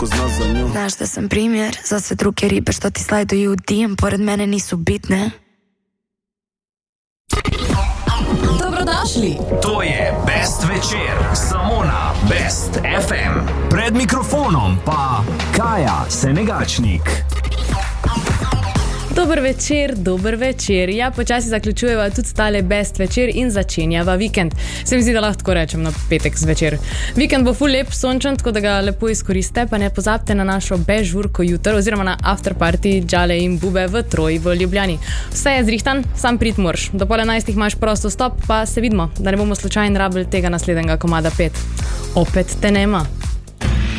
Znaš za nju. Znaš da sam primjer za sve druge ribe što ti slajduju u DM, pored mene nisu bitne. Dobrodošli. To je Best večer, samo na Best FM. Pred mikrofonom pa Kaja Senegačnik. Dober večer. Ja, počasi zaključujeva tudi stale Best večer in začenjava vikend. Se mi zdi, da lahko tako rečem na petek zvečer. Vikend bo ful lep, sončen, tako da ga lepo izkoriste, pa ne pozabite na našo bežurko jutro oziroma na afterparty Džale in Bube v Troji v Ljubljani. Vse je zrihtan, sam prid morš. Do 11:30 imaš prosto stop, pa se vidimo, da ne bomo slučajno rabili tega naslednjega komada 5. Opet te nema.